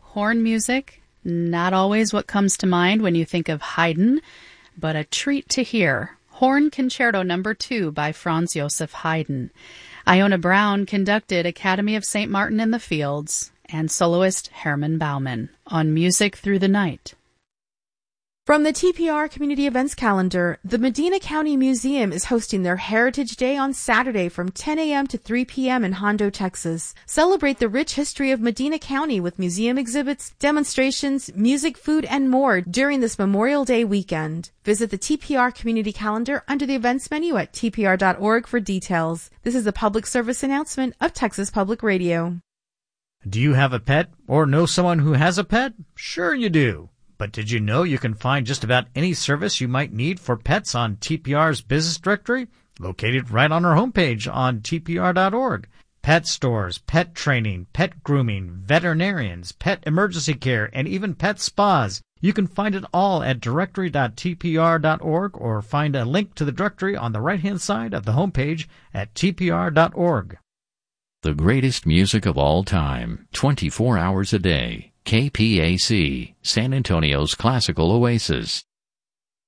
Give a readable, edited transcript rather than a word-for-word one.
Horn music, not always what comes to mind when you think of Haydn, but a treat to hear. Horn Concerto No. 2 by Franz Joseph Haydn. Iona Brown conducted Academy of St. Martin in the Fields, and soloist Herman Baumann on Music Through the Night. From the TPR Community Events Calendar, the Medina County Museum is hosting their Heritage Day on Saturday from 10 a.m. to 3 p.m. in Hondo, Texas. Celebrate the rich history of Medina County with museum exhibits, demonstrations, music, food, and more during this Memorial Day weekend. Visit the TPR Community Calendar under the events menu at tpr.org for details. This is a public service announcement of Texas Public Radio. Do you have a pet or know someone who has a pet? Sure you do. But did you know you can find just about any service you might need for pets on TPR's business directory, located right on our homepage on tpr.org? Pet stores, pet training, pet grooming, veterinarians, pet emergency care, and even pet spas. You can find it all at directory.tpr.org or find a link to the directory on the right-hand side of the homepage at tpr.org. The greatest music of all time, 24 hours a day. KPAC, San Antonio's classical oasis.